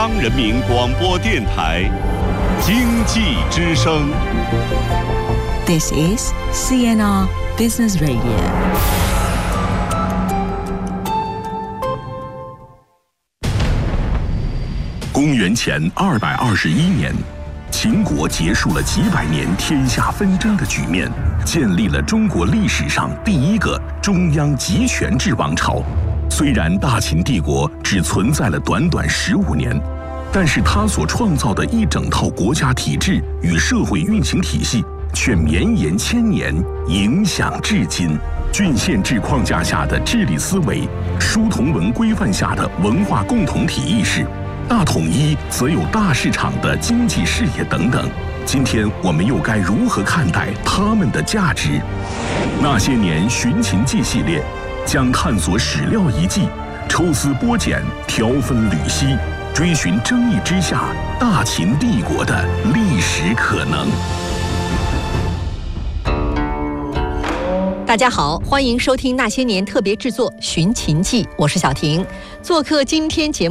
中央人民广播电台经济之声。 This is CNR Business Radio。 公元前221年，秦国结束了几百年天下纷争的局面，建立了中国历史上第一个中央集权制王朝。虽然大秦帝国只存在了短短15年，但是它所创造的一整套国家体制与社会运行体系却绵延千年，影响至今。郡县制框架下的治理思维，书同文规范下的文化共同体意识，大统一则有大市场的经济视野等等。今天我们又该如何看待它们的价值？那些年寻秦记系列将探索史料遗迹，抽丝剥茧，挑分缕析，追寻争议之下大秦帝国的历史可能。 大家好，欢迎收听那些年特别制作《寻秦记》，我是小婷，做客今天节目